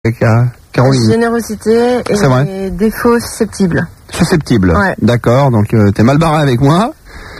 Caroline. Générosité et défaut susceptible. Susceptible. Ouais. D'accord, donc t'es mal barré avec moi.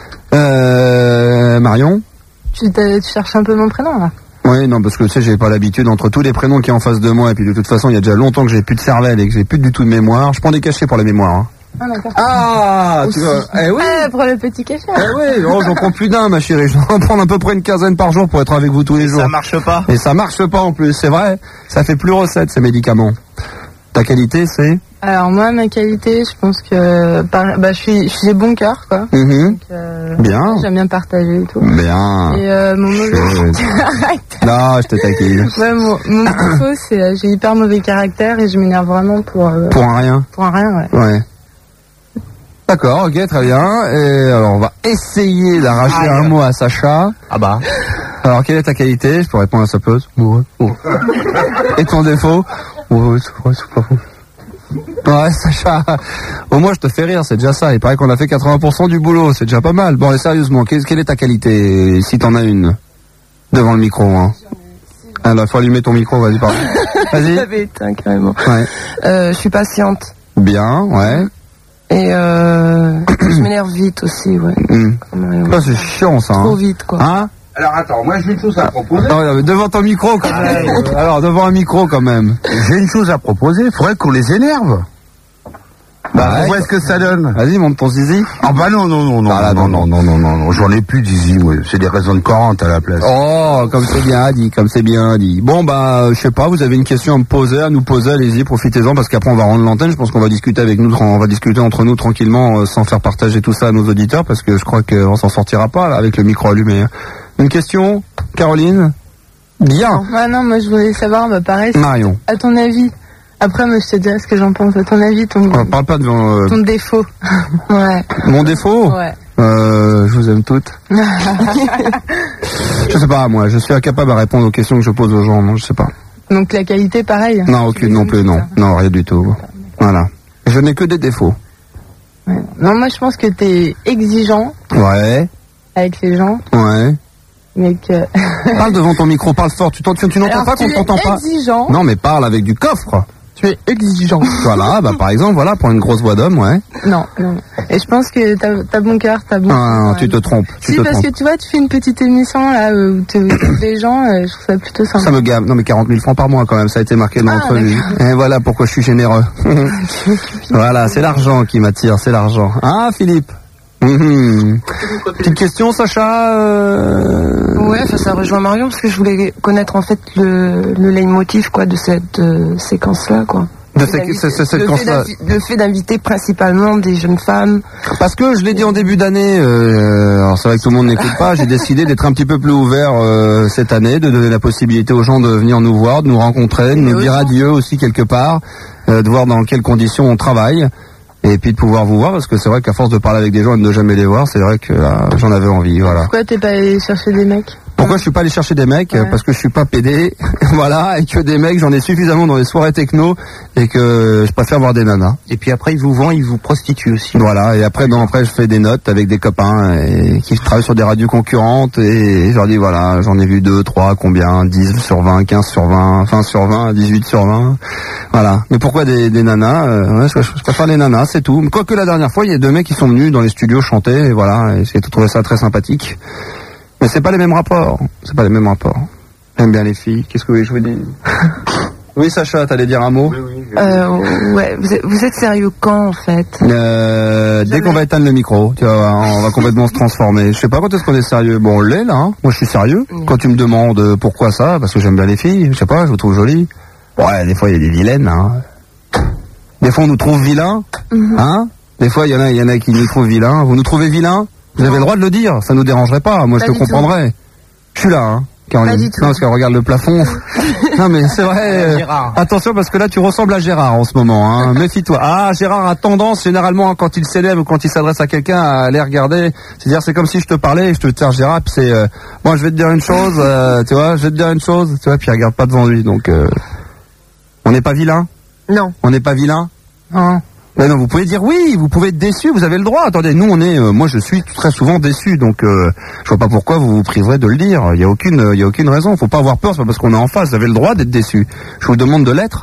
Marion. Tu cherches un peu mon prénom là. Oui, non, parce que tu sais, j'ai pas l'habitude entre tous les prénoms qui est en face de moi, et puis de toute façon, il y a déjà longtemps que j'ai plus de cervelle et que j'ai plus du tout de mémoire. Je prends des cachets pour la mémoire. Hein. Ah d'accord. Ah, tu vois. Eh oui. Pour le petit cachet. Eh oui, oh, j'en prends plus d'un, ma chérie. Je dois en prendre à peu près une quinzaine par jour pour être avec vous tous les jours. Ça marche pas. Et ça marche pas en plus, c'est vrai. Ça fait plus recette, ces médicaments. Ta qualité, c'est? Alors moi, ma qualité, je pense que j'ai bon cœur, quoi. Donc, bien. J'aime bien partager et tout. Bien. Et mon mauvais caractère. Non, je te taquine. Ouais, mon défaut, c'est j'ai hyper mauvais caractère et je m'énerve vraiment pour un rien. Pour un rien, ouais. Ouais. D'accord, ok, très bien. Et alors, on va essayer d'arracher un mot à Sacha. Ah bah. Alors, quelle est ta qualité? Je peux répondre à sa place. Ouais. Et ton défaut? Ouais, c'est pas fou. Ouais, Sacha, au moins je te fais rire, c'est déjà ça. Il paraît qu'on a fait 80% du boulot, c'est déjà pas mal. Bon, et sérieusement, quelle est ta qualité, si t'en as une? Devant le micro, hein. Alors, faut allumer ton micro, vas-y, pardon. Vas-y. J'avais éteint, carrément. Ouais. Je suis patiente. Bien, ouais. Et je m'énerve vite aussi, ouais. Ça, c'est chiant, ça. Trop vite, quoi. Hein? Alors attends, moi j'ai une chose à proposer. Non, mais devant ton micro quand même. Alors devant un micro quand même. J'ai une chose à proposer, il faudrait qu'on les énerve. Bah, où est-ce que ça donne? Vas-y, monte ton zizi. Ah bah non, j'en ai plus zizi, moi. C'est des raisons de 40 à la place. Oh, comme c'est bien dit, Bon, bah, je sais pas, vous avez une question à nous poser, allez-y, profitez-en, parce qu'après on va rendre l'antenne, je pense qu'on va discuter on va discuter entre nous tranquillement, sans faire partager tout ça à nos auditeurs, parce que je crois qu'on s'en sortira pas, là, avec le micro allumé. Une question, Caroline? Bien. Non, moi je voulais savoir, pareil. Marion. À ton avis. Après, moi, je te dirai ce que j'en pense. À ton avis, ton défaut. Ouais. Mon défaut? Ouais. Je vous aime toutes. Je sais pas, moi, je suis incapable à répondre aux questions que je pose aux gens, non, je sais pas. Donc la qualité, pareil? Non, aucune non plus, non. Non, rien du tout. Voilà. Je n'ai que des défauts. Ouais. Non, moi, je pense que t'es exigeant. Ouais. Avec les gens. Ouais. Mais que... Parle devant ton micro, parle fort. Tu n'entends pas qu'on t'entend pas? Exigeant. Non, mais parle avec du coffre. Tu es exigeant. Voilà, par exemple, voilà, pour une grosse voix d'homme, ouais. Non. Et je pense que t'as bon cœur, t'as bon... Ah, tu te trompes. Parce que tu vois, tu fais une petite émission, là, où les gens, je trouve ça plutôt sympa. Ça me gamme. Non, mais 40 000 francs par mois, quand même, ça a été marqué dans l'entrevue. Et voilà pourquoi je suis généreux. Voilà, c'est l'argent qui m'attire, c'est l'argent. Ah, Philippe? Petite question, Sacha? Ouais, ça rejoint Marion, parce que je voulais connaître en fait le leitmotiv, quoi, de cette séquence-là, quoi. De cette séquence-là. Le fait d'inviter principalement des jeunes femmes. Parce que je l'ai dit en début d'année, alors c'est vrai que tout le monde n'écoute pas, j'ai décidé d'être un petit peu plus ouvert cette année, de donner la possibilité aux gens de venir nous voir, de nous rencontrer, de nous dire adieu aussi quelque part, de voir dans quelles conditions on travaille. Et puis de pouvoir vous voir, parce que c'est vrai qu'à force de parler avec des gens et de ne jamais les voir, c'est vrai que j'en avais envie, voilà. Pourquoi t'es pas allé chercher des mecs? Pourquoi je suis pas allé chercher des mecs? Parce que je suis pas pédé, voilà, et que des mecs, j'en ai suffisamment dans les soirées techno, et que je préfère voir des nanas. Et puis après, ils vous vendent, ils vous prostituent aussi. Voilà, et après, je fais des notes avec des copains et qui travaillent sur des radios concurrentes, et je leur dis, voilà, j'en ai vu 2, 3, combien, 10 sur 20, 15 sur 20, 20 sur 20, 18 sur 20. Voilà. Mais pourquoi des nanas? Je préfère les nanas, c'est tout. Quoique la dernière fois, il y a 2 mecs qui sont venus dans les studios chanter, et voilà, et j'ai trouvé ça très sympathique. Mais c'est pas les mêmes rapports. J'aime bien les filles. Qu'est-ce que je vous dis? Oui, Sacha, t'allais dire un mot? Oui. Ouais, vous êtes sérieux quand, en fait? Dès qu'on va éteindre le micro, tu vois, on va complètement se transformer. Je sais pas quand est-ce qu'on est sérieux. Bon, on l'est, là, hein. Moi, je suis sérieux. Quand tu me demandes pourquoi ça, parce que j'aime bien les filles, je sais pas, je vous trouve jolies. Ouais, des fois, il y a des vilaines, hein. Des fois, on nous trouve vilains, hein. Des fois, il y en a qui nous trouvent vilains. Vous nous trouvez vilains? Vous avez le droit de le dire, ça nous dérangerait pas, moi je te comprendrais. Je suis là, hein, Caroline. Non, parce qu'elle regarde le plafond. Non mais c'est vrai, attention parce que là tu ressembles à Gérard en ce moment, hein. Méfie-toi. Ah, Gérard a tendance généralement quand il s'élève ou quand il s'adresse à quelqu'un à aller regarder. C'est-à-dire c'est comme si je te parlais et je te tiens Gérard, puis c'est, moi je vais te dire une chose, tu vois, puis il regarde pas devant lui, donc on n'est pas vilain? Non. On n'est pas vilain? Non. Mais non, vous pouvez dire oui, vous pouvez être déçu, vous avez le droit. Attendez, nous moi je suis très souvent déçu, donc je vois pas pourquoi vous vous priverez de le dire. Il y a aucune raison. Faut pas avoir peur, c'est pas parce qu'on est en face. Vous avez le droit d'être déçu. Je vous demande de l'être.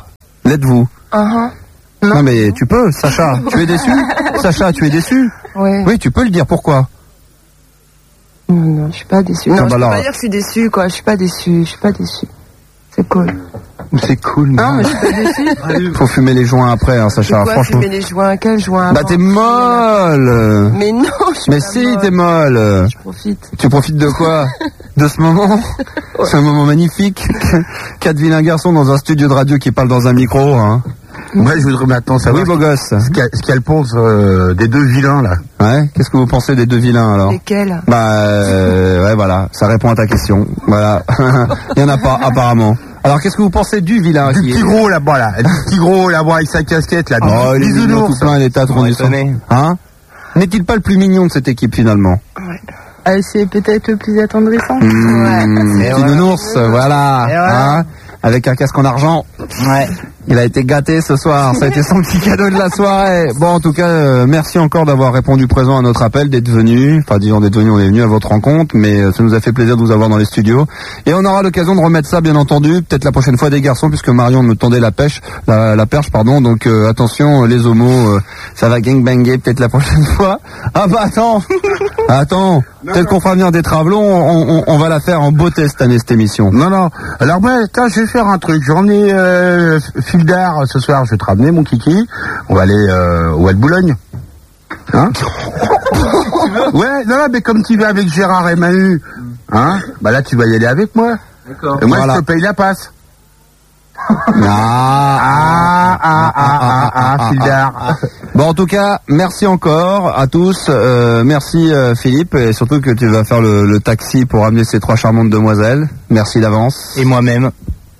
L'êtes-vous? Non, mais tu peux, Sacha. Tu es déçu? Sacha, tu es déçu? Oui, tu peux le dire. Pourquoi? Non, je suis pas déçu. Non, je peux pas dire que je suis déçu, quoi. Je suis pas déçu. C'est cool. C'est cool. Non, mais je suis pas déçu. Faut fumer les joints après, hein, Sacha. Quoi, franchement. Fumer les joints? Quel joint? Bah, t'es molle. Mais non, je suis mais pas si, molle. t'es molle. Je profite. Tu profites de quoi? De ce moment? C'est un moment magnifique. 4 vilains garçons dans un studio de radio qui parlent dans un micro, hein. Moi, je voudrais maintenant savoir. Oui, beau gosse. Ce qu'elle pense des deux vilains, là. Ouais. Qu'est-ce que vous pensez des deux vilains, alors? Lesquels? Bah, ouais, voilà. Ça répond à ta question. Voilà. Il y en a pas, apparemment. Alors, qu'est-ce que vous pensez du vilain? Du petit gros, là-bas, là. Du petit gros, là-bas, avec sa casquette, là. Oh, il est mignon, tout plein, les tatons du sang. Hein? N'est-il pas le plus mignon de cette équipe, finalement? Ouais. C'est peut-être le plus attendrissant. Petit nounours, voilà. Hein? Avec un casque en argent. Ouais. Il a été gâté ce soir. Ça a été son petit cadeau de la soirée. Bon, en tout cas, merci encore d'avoir répondu présent à notre appel, d'être venu. Enfin, disons d'être venu, on est venu à votre rencontre, mais ça nous a fait plaisir de vous avoir dans les studios. Et on aura l'occasion de remettre ça, bien entendu, peut-être la prochaine fois des garçons, puisque Marion me tendait la perche, pardon. Donc, attention, les homos, ça va gangbanger peut-être la prochaine fois. Ah bah attends. Peut-être qu'on fera venir des travelons, on va la faire en beauté cette année, cette émission. Non. Alors, moi, je vais faire un truc. J'en ai fil d'art ce soir. Je vais te ramener, mon kiki. On va aller au Val de Boulogne. Hein? Ouais, non, mais comme tu vas avec Gérard et Manu, hein? Bah là, tu vas y aller avec moi. D'accord. Et moi, voilà. Je te paye la passe. Fil d'art. Bon, en tout cas, merci encore à tous. Merci Philippe, et surtout que tu vas faire le taxi pour amener ces 3 charmantes demoiselles. Merci d'avance. Et moi-même.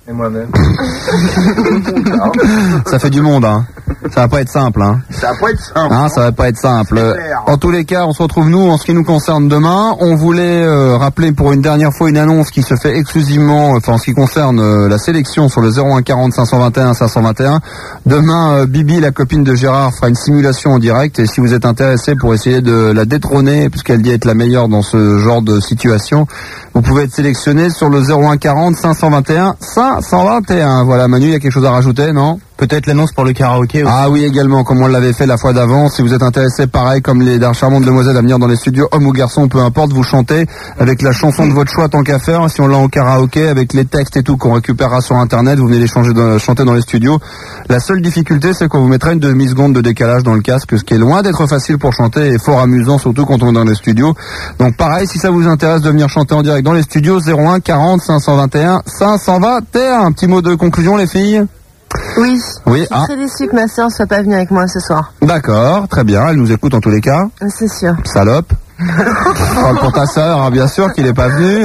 Ça fait du monde, hein. Ça va pas être simple, hein. Ça va pas être simple. Hein, ça va pas être simple. En tous les cas, on se retrouve nous en ce qui nous concerne demain. On voulait rappeler pour une dernière fois une annonce qui se fait exclusivement, en ce qui concerne la sélection sur le 01 40 521 521. Demain, Bibi, la copine de Gérard, fera une simulation en direct, et si vous êtes intéressé pour essayer de la détrôner, puisqu'elle dit être la meilleure dans ce genre de situation, vous pouvez être sélectionné sur le 01 40 521 521. Voilà, Manu, il y a quelque chose à rajouter, non? Peut-être l'annonce pour le karaoké aussi. Ah oui, également, comme on l'avait fait la fois d'avant. Si vous êtes intéressé, pareil, comme les charmantes demoiselles, à venir dans les studios, hommes ou garçons, peu importe, vous chantez avec la chanson de votre choix tant qu'à faire. Si on l'a en karaoké, avec les textes et tout qu'on récupérera sur Internet, vous venez les chanter dans les studios. La seule difficulté, c'est qu'on vous mettra une demi-seconde de décalage dans le casque, ce qui est loin d'être facile pour chanter et fort amusant, surtout quand on est dans les studios. Donc pareil, si ça vous intéresse de venir chanter en direct dans les studios, 01 40 521 521. Un petit mot de conclusion, les filles? Oui. Oui. Je suis très déçue que ma sœur ne soit pas venue avec moi ce soir. D'accord, très bien. Elle nous écoute en tous les cas. C'est sûr. Salope. Parle pour ta sœur, hein, bien sûr, qu'il n'est pas venu.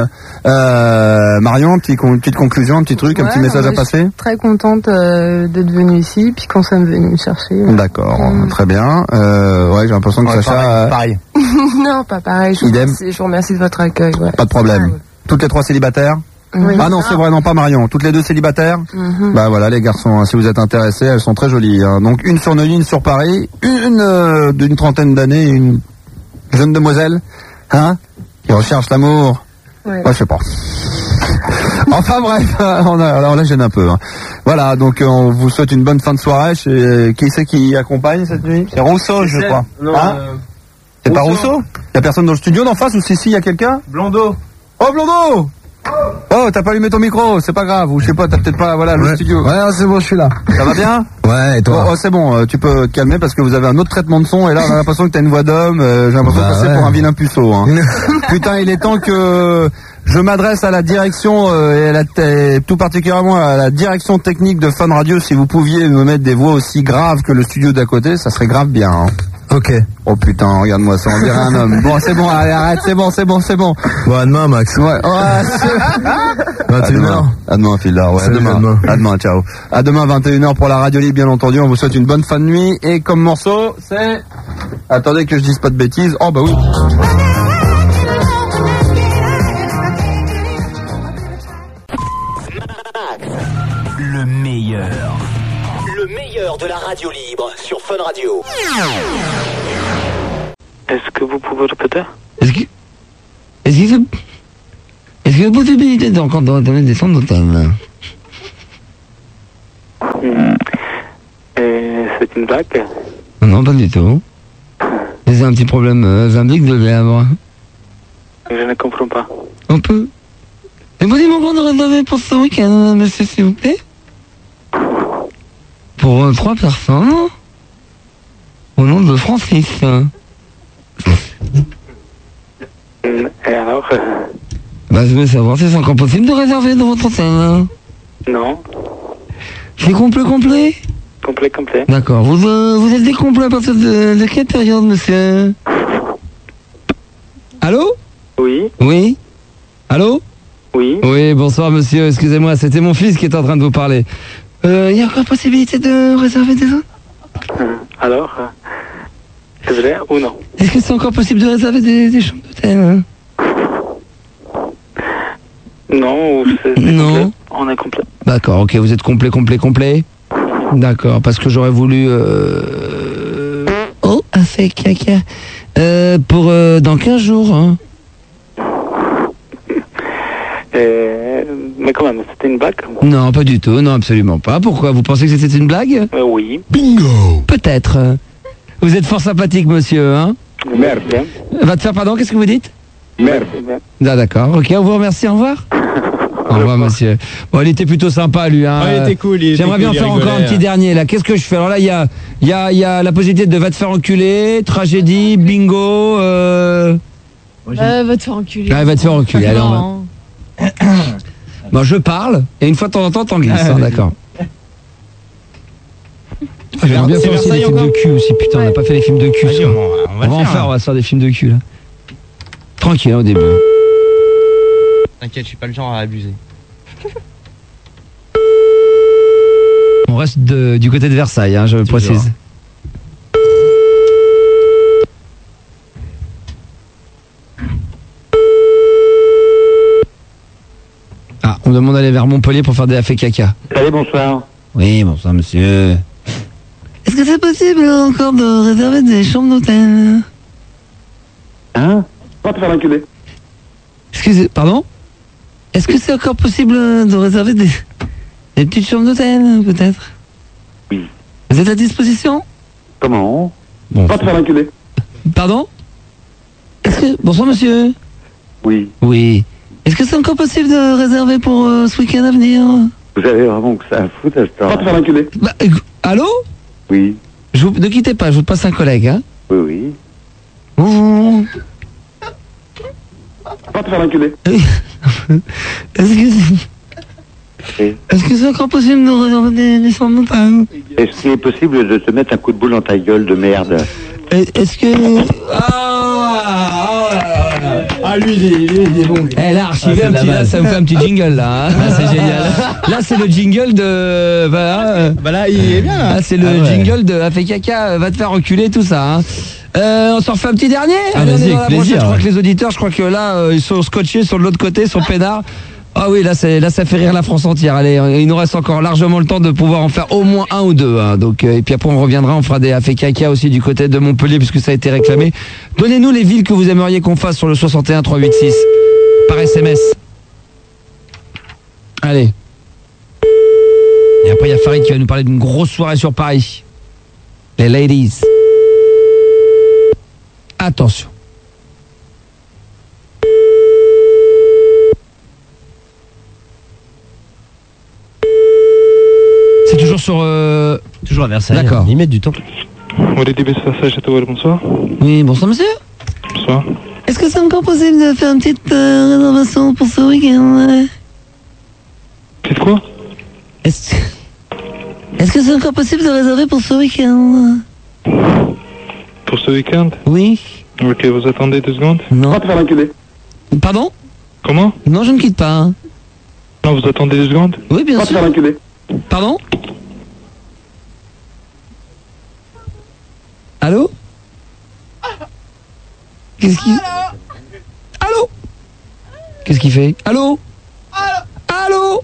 Marion, petite conclusion, un petit truc, un petit message à passer. Je suis très contente d'être venue ici, puis qu'on soit venu me chercher. D'accord, très bien. Ouais, j'ai l'impression que Sacha... Pareil. Non, pas pareil. Je vous remercie de votre accueil. Ouais. Pas de problème. Toutes les 3 célibataires? Oui. Ah non, c'est vrai, non, pas Marion. Toutes les 2 célibataires? Bah voilà, les garçons, hein, si vous êtes intéressés, elles sont très jolies. Hein. Donc une sur Neuilly, une sur Paris, une d'une trentaine d'années, une jeune demoiselle, hein, qui recherche l'amour. Ouais, je sais pas. Enfin bref, on la gêne un peu. Hein. Voilà, donc on vous souhaite une bonne fin de soirée. Qui c'est qui accompagne cette nuit? C'est Rousseau, je crois. Non, hein c'est pas Rousseau? Y a personne dans le studio d'en face, ou si, y a quelqu'un? Blondeau. Oh, Blondeau! Oh, t'as pas allumé ton micro, c'est pas grave, ou je sais pas, t'as peut-être pas, voilà, le studio. Ouais, c'est bon, je suis là. Ça va bien? Ouais, et toi? Oh, c'est bon, tu peux te calmer parce que vous avez un autre traitement de son, et là, on a l'impression que t'as une voix d'homme, j'ai l'impression de passer pour un vilain puceau, hein. Putain, il est temps que je m'adresse à la direction, et tout particulièrement à la direction technique de Fun Radio. Si vous pouviez me mettre des voix aussi graves que le studio d'à côté, ça serait grave bien, hein. Ok. Oh putain, regarde-moi ça, on dirait un homme. Bon, c'est bon, allez, arrête, c'est bon. Bon, à demain, Max. Ouais, 21h. À demain, Phildar, ouais. Salut, à demain, ciao. À demain, 21h pour la radio libre, bien entendu. On vous souhaite une bonne fin de nuit. Et comme morceau, c'est... Attendez que je dise pas de bêtises. Oh, bah oui. Le meilleur de la radio libre sur Fun Radio. Est-ce que vous pouvez répéter? Est-ce qu'il y a possibilité d'encore de descendre de table? C'est une blague? Non, pas du tout. C'est un petit problème zindique de lèvres. Je ne comprends pas. On peut. Et vous dites mon de réserver pour ce week-end, monsieur, s'il vous plaît? Pour 3 personnes. Au nom de Francis. Et alors Bah, je veux savoir si c'est encore possible de réserver dans votre hôtel. Non. C'est complet? Complet. D'accord. Vous êtes décomplet à partir de quelle période, monsieur? Allô? Oui. Allô? Oui. Oui, bonsoir, monsieur. Excusez-moi, c'était mon fils qui était en train de vous parler. Y a encore possibilité de réserver des autres? Alors, c'est vrai ou non? Est-ce que c'est encore possible de réserver des chambres d'hôtel? Non, c'est non. Complet. On est complet. D'accord, ok, vous êtes complet. D'accord, parce que j'aurais voulu... Oh, fait caca. Pour dans 15 jours, hein. Mais quand même, c'était une blague? Non, pas du tout, non, absolument pas. Pourquoi? Vous pensez que c'était une blague? Oui. Bingo! Peut-être. Vous êtes fort sympathique, monsieur, hein? Merci. Va te faire pardon, qu'est-ce que vous dites? Merci. Ah, d'accord, ok, on vous remercie, au revoir. Au revoir, monsieur. Bon, il était plutôt sympa, lui, hein. Il était cool. J'aimerais bien faire encore un petit dernier, là. Qu'est-ce que je fais? Alors là, il y a la possibilité de va te faire enculer, tragédie, bingo, va te faire enculer. Ah, va te faire enculer, alors. Bon, je parle, et une fois de temps en temps, t'en glisses, hein, d'accord. J'aimerais bien faire aussi des films de cul aussi, putain, on n'a pas fait les films de cul. On va en faire, on va se faire des films de cul, là. Tranquille, hein, au début. T'inquiète, je suis pas le genre à abuser. On reste du côté de Versailles, hein, je précise. Ah, on me demande d'aller vers Montpellier pour faire des affaires caca. Allez, bonsoir. Oui, bonsoir, monsieur. Est-ce que c'est possible encore de réserver des chambres d'hôtel? Hein? Pas te faire l'enculer. Excusez, pardon? Est-ce que c'est encore possible de réserver des petites chambres d'hôtel, peut-être? Oui. Vous êtes à disposition? Comment? Bon. Pas te faire l'enculer. Pardon? Bonsoir, monsieur. Oui. Oui. Est-ce que c'est encore possible de réserver pour ce week-end à venir? Vous avez vraiment que ça à foutre à ce temps? Pas te faire l'enculer. Bah, allô? Oui. Ne quittez pas, je vous passe un collègue, hein? Oui. Mmh. Pas te faire l'enculer. Est-ce que c'est encore possible de réserver des chambres d'hôtel? Est-ce qu'il est possible de te mettre un coup de boule dans ta gueule de merde? Est-ce que... Ah, lui, il est bon. Eh, là, archivé un petit, là, ça vous fait un petit jingle, là. Hein. C'est génial. Là, c'est le jingle de... Voilà. Bah là, il est bien, là. Là, c'est le jingle de a fait caca, va te faire reculer, tout ça. Hein. On s'en refait un petit dernier. Ah, vas-y, avec plaisir. Je crois que les auditeurs, là, ils sont scotchés sur l'autre côté, ils sont peinards. Ah oui, là, ça fait rire la France entière. Allez, il nous reste encore largement le temps de pouvoir en faire au moins un ou deux. Hein. Donc, et puis après, on reviendra, on fera des affaires caca aussi du côté de Montpellier, puisque ça a été réclamé. Donnez-nous les villes que vous aimeriez qu'on fasse sur le 61 386 par SMS. Allez. Et après, il y a Farid qui va nous parler d'une grosse soirée sur Paris. Les ladies. Attention. C'est toujours sur... Toujours à Versailles. D'accord. Ils mettent du temps. Bonsoir. Oui, bonsoir monsieur. Bonsoir. Est-ce que c'est encore possible de faire une petite réservation pour ce week-end? C'est quoi? Est-ce que c'est encore possible de réserver pour ce week-end? Pour ce week-end? Oui. Ok, vous attendez 2 secondes? Non. Pas te faire l'enculer. Pardon? Comment? Non, je ne quitte pas. Hein. Non, vous attendez 2 secondes? Oui, bien sûr. Pas te faire l'enculer. Pardon? Allô? Qu'est-ce qu'il... Allô? Qu'est-ce qu'il fait? Allô? Allô?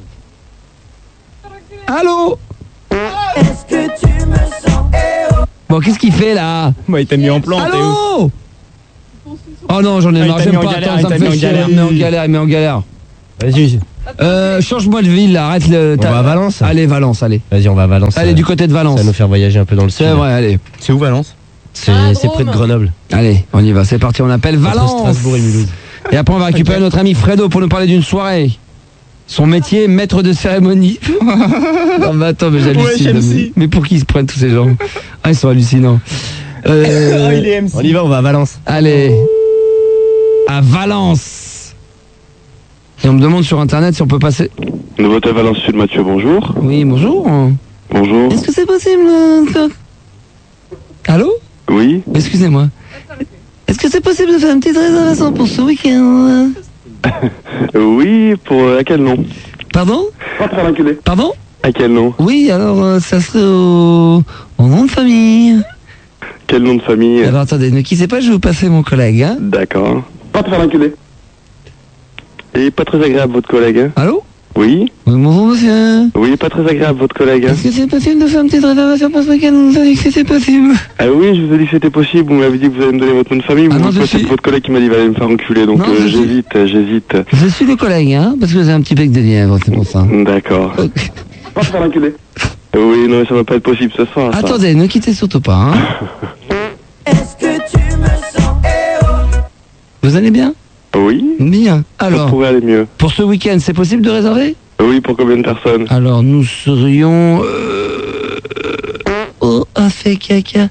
Allô? Est-ce que tu me sens? Bon, qu'est-ce qu'il fait là? Moi, il t'a mis en plan. Allô? Oh non, j'en ai marre, j'aime pas. Attends, ça me fait chier. Il me met en galère. Vas-y. Change-moi de ville, là, arrête le... On va à Valence. Allez, Valence, allez. Vas-y, on va à Valence. Allez, du côté de Valence. Ça va nous faire voyager un peu dans le sud. C'est vrai, allez. C'est où Valence? C'est près de Grenoble. Allez, on y va, c'est parti, on appelle Entre Valence. Strasbourg et Mulhouse. Et après, on va récupérer notre ami Fredo pour nous parler d'une soirée. Son métier, maître de cérémonie. Non, mais attends, mais j'hallucine. Ouais, mais pour qui se prennent tous ces gens? Ah, ils sont hallucinants. Il est MC. On y va, on va à Valence. Allez. À Valence. Et on me demande sur internet si on peut passer. Nouveauté Valence Sud, Mathieu, bonjour. Oui, bonjour. Bonjour. Est-ce que c'est possible Allô? Oui. Excusez-moi. Est-ce que c'est possible de faire une petite réservation pour ce week-end? Oui, pour à quel nom? Pardon? Pardon? À quel nom? Oui, alors ça serait au nom de famille. Quel nom de famille? Alors attendez, ne quittez pas, je vais vous passer mon collègue. Hein. D'accord. Pas te faire l'enculer. Et pas très agréable votre collègue. Hein? Allô? Oui. Oui, bonjour monsieur. Oui, pas très agréable votre collègue. Hein? Est-ce que c'est possible de faire une petite réservation pour ce week-end? On nous a dit que c'était possible. Ah oui, je vous ai dit que c'était possible. Vous m'avez dit que vous allez me donner votre nom de famille. Ah Vous non, c'est votre collègue qui m'a dit qu'il allait me faire enculer. Donc non, j'hésite. Je suis le collègue, hein, parce que j'ai un petit bec de lièvre, c'est pour ça. D'accord. Pas te faire l'enculer. Oui, non, ça va pas être possible ce soir. Ça. Attendez, ne quittez surtout pas. Hein. Est-ce que tu me sens? Vous allez bien? Oui. Bien. Alors, ça pourrait aller mieux. Pour ce week-end, c'est possible de réserver? Oui, pour combien de personnes? Alors, nous serions... Oh, a fait caca.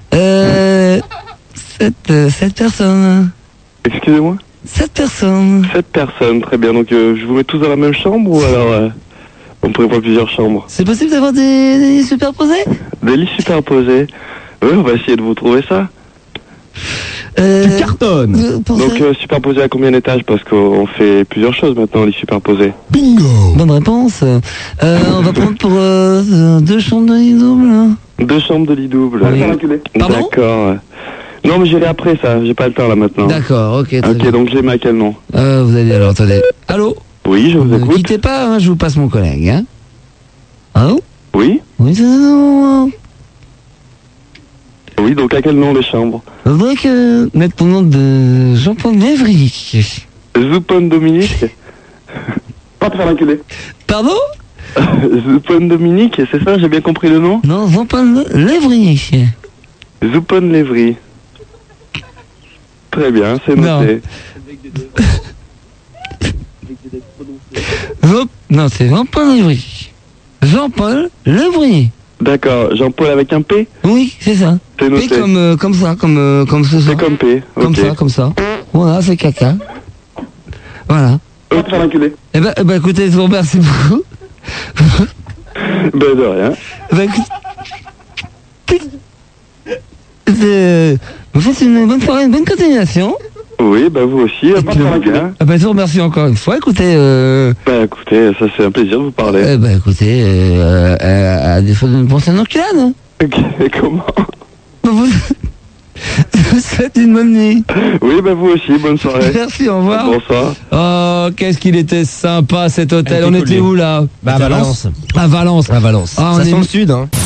7 personnes. Excusez-moi? 7 personnes. 7 personnes, très bien. Donc, je vous mets tous dans la même chambre ou alors... on prévoit plusieurs chambres. C'est possible d'avoir des lits superposés? Des lits superposés? Oui, on va essayer de vous trouver ça. Tu cartonnes. Donc superposé à combien d'étages? Parce qu'on fait plusieurs choses maintenant, les superposés. Bingo. Bonne réponse. On va prendre pour 2 chambres de lit double. 2 chambres de lit double. Oui. Pardon? D'accord. Non mais j'irai après ça, j'ai pas le temps là maintenant. D'accord, ok. Ok, bien. Donc j'ai mis à quel nom? Vous allez alors, attendez. Allô? Oui, je vous écoute. Ne quittez pas, hein, je vous passe mon collègue. Hein. Allô? Oui? Oui, c'est ça. Oui, donc à quel nom les chambres? Je voudrais que mettre ton nom de Jean-Paul Lévry. Zoupon Dominique? Pas te faire l'enculer. Pardon? Zoupon Dominique, c'est ça, j'ai bien compris le nom? Non, Jean-Paul Lévry. Zoupon Lévry. Très bien, c'est noté. Non, c'est Jean-Paul Lévry. Jean-Paul Lévry. D'accord, Jean-Paul avec un P? Oui, c'est ça. C'est noté. P comme ça, comme ce soir. C'est comme P, ok. Comme ça. Voilà, c'est caca. Voilà. On va te faire l'enculer. Eh ben, écoutez, je vous remercie beaucoup. Ben de rien. Vous faites une bonne soirée, une bonne continuation. Oui, bah vous aussi, pas te faire l'enculer. Je vous remercie encore une fois. Écoutez, bah écoutez, ça c'est un plaisir de vous parler. Écoutez, à défaut de me penser à une enculade. Ok, comment? Vous souhaite une bonne nuit. Oui, bah vous aussi, bonne soirée. Merci, au revoir. Bonsoir. Oh, qu'est-ce qu'il était sympa cet hôtel. On était où là? Bah à Valence. À Valence. À Valence. Ah, ça sent le sud, hein.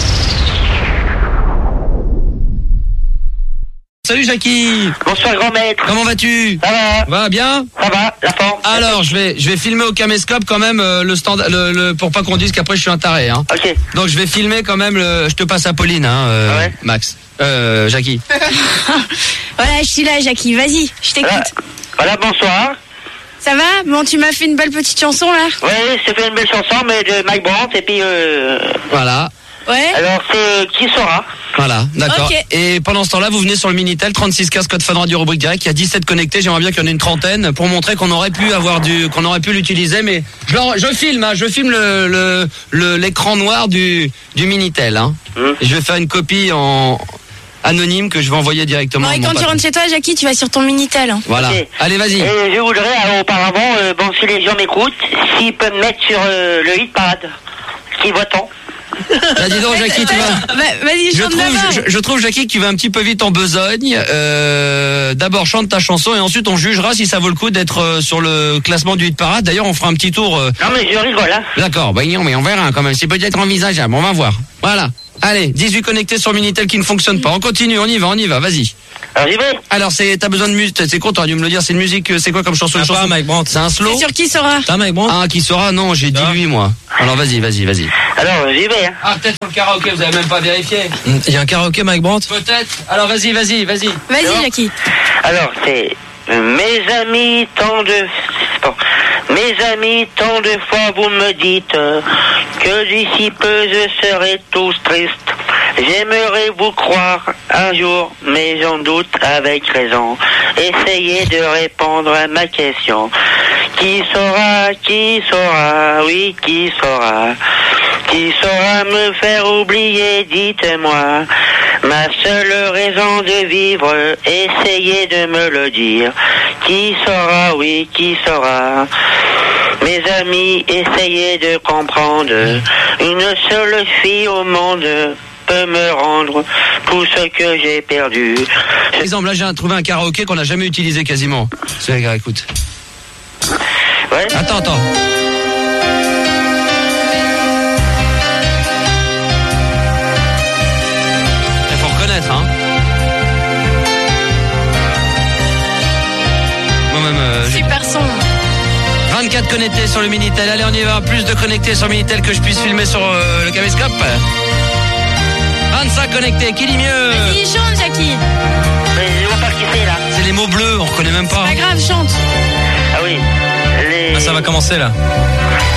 Salut Jackie. Bonsoir grand maître. Comment vas-tu? Ça va. Va bien? Ça va, la forme. Alors je vais filmer au caméscope quand même le stand pour pas qu'on dise qu'après je suis un taré hein. Ok. Donc je vais filmer quand même je te passe à Pauline hein ouais. Max. Jackie. Voilà, je suis là Jackie, vas-y, je t'écoute. Voilà, bonsoir. Ça va? Bon, tu m'as fait une belle petite chanson là? Ouais, c'est fait une belle chanson mais de Mike Brandt et puis Voilà. Ouais. Alors c'est qui sera? Voilà, d'accord. Okay. Et pendant ce temps-là, vous venez sur le Minitel 3615 code Fun Radio rubrique direct. Il y a 17 connectés. J'aimerais bien qu'il y en ait une trentaine pour montrer qu'on aurait pu l'utiliser. Mais je filme l'écran noir du Minitel. Hein. Et je vais faire une copie anonyme que je vais envoyer directement. Bon, et quand tu rentres chez toi, Jackie, tu vas sur ton Minitel. Hein. Voilà. Okay. Allez, vas-y. Et je voudrais auparavant, si les gens m'écoutent, s'ils peuvent me mettre sur le hit parade, qui voit-on? Bah dis donc Jackie, tu vas. Vas-y, je trouve Jackie que tu vas un petit peu vite en besogne. D'abord chante ta chanson et ensuite on jugera si ça vaut le coup d'être sur le classement du hit parade. D'ailleurs on fera un petit tour. Non mais je rigole hein. D'accord, bah non mais on verra quand même. C'est peut-être envisageable. On va voir. Voilà. Allez, 18 connectés sur Minitel qui ne fonctionne pas. On continue, on y va, vas-y. Alors j'y vais. Alors t'as besoin de musique, c'est con, t'aurais dû me le dire, c'est une musique, c'est quoi comme chanson? Pas Mike Brandt. C'est un slow? C'est sur Qui sera? T'as Mike Brandt? Ah, Qui sera? Non, j'ai dit lui, moi. Alors vas-y. Alors j'y vais. Ah, peut-être pour le karaoké, vous avez même pas vérifié. Il y a un karaoké Mike Brandt? Peut-être. Alors vas-y. Vas-y, Jackie. Alors c'est mes amis, tant de fois vous me dites que d'ici peu je serai tous tristes. J'aimerais vous croire un jour, mais j'en doute avec raison. Essayez de répondre à ma question. Qui saura, oui, qui saura me faire oublier, dites-moi. Ma seule raison de vivre, essayez de me le dire. Qui saura, oui, qui saura. Mes amis, essayez de comprendre. Une seule fille au monde peut me rendre tout ce que j'ai perdu. Par exemple, là j'ai trouvé un karaoké qu'on n'a jamais utilisé quasiment. C'est vrai, écoute. Ouais. Attends. Il faut reconnaître, hein. Moi-même. Super son. 24 connectés sur le Minitel. Allez, on y va. Plus de connectés sur Minitel que je puisse filmer sur le caméscope. 25 connectés, qui dit mieux? Vas-y, chante, Jackie. Mais je vois pas qui c'est là. C'est les mots bleus, on reconnaît même pas. Pas grave, chante. Ah oui. Ah, ça va commencer là.